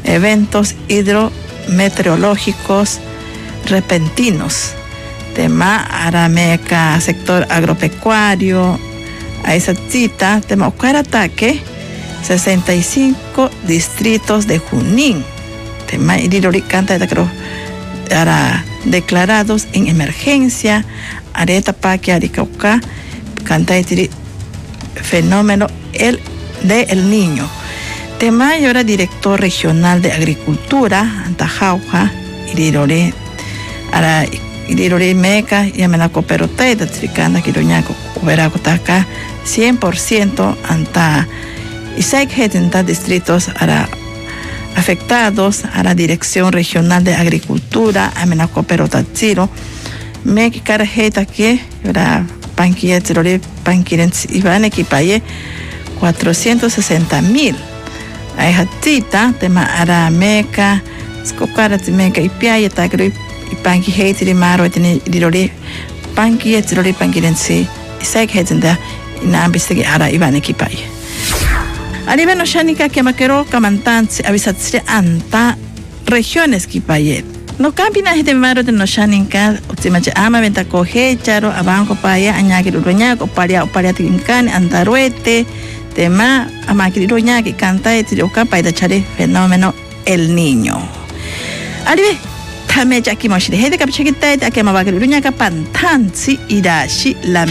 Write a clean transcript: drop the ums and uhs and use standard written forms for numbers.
eventos hidrometeorológicos repentinos. Tema arameca, sector agropecuario, a esa cita, tema ocurre ataque, 65 distritos de Junín. Tema irirori canta de declarados en emergencia, areta paque aricauca, canta de fenómeno el Niño. Tema y ahora director regional de agricultura, Antajauja, irirori, irirori meca, y amenaco perotay, de tricanda, quiroñaco, uberacotaka, 100% anta, y 70 distritos afectados a la Dirección Regional de Agricultura, amenaco perotatziro, me carajeta que, era panquilletzirori, panquirens, iban equipaye, 460,000. Hay hatita, tema arameca, skokaratmeca y piaya, tagro y panquilletziri maro, tiene dirori, panquilletzirori, panquirensi, y seikhetenda, y nambistegi ara iban equipaye. Arriba no shanika que maquero camantanse avisatsire anta regiones kipaye. No campina de maro de no shaninka, utimache ama venta coge charo abanco paya añaquiro roñaco paria tincane andaruete tema amaquiro roñaque canta etioca paida chare fenómeno el Niño. Arriba tame jaki moshire hede kapchekita ake mabaquiro roñaca pantansi irashi la